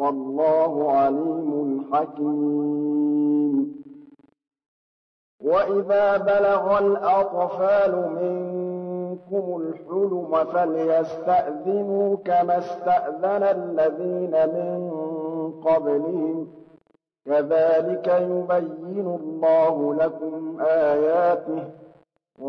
والله عليم حكيم. وإذا بلغ الأطفال منكم الحلم فليستأذنوا كما استأذن الذين من قبلهم كذلك يبين الله لكم آياته